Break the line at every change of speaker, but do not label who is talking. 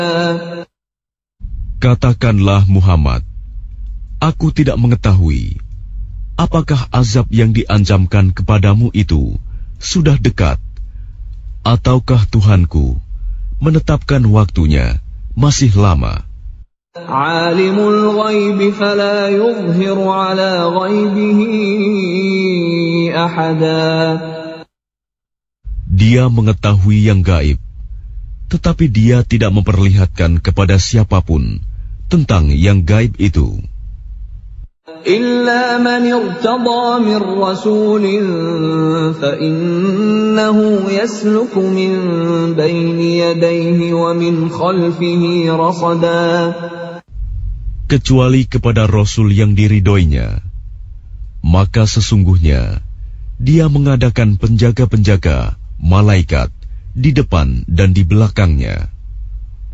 Katakanlah Muhammad, aku tidak mengetahui apakah azab yang diancamkan kepadamu itu sudah dekat, ataukah Tuhanku menetapkan waktunya masih lama.
Alimul ghaib fala yuzhiru ala ghaibihi ahada.
Dia mengetahui yang gaib, tetapi dia tidak memperlihatkan kepada siapapun tentang yang gaib itu.
Illa man irtada min rasulin fa innahu yasluku min bayni yadayhi wa min khalfihi rasada.
Kecuali kepada Rasul yang diridhoinya, maka sesungguhnya dia mengadakan penjaga-penjaga malaikat di depan dan di belakangnya.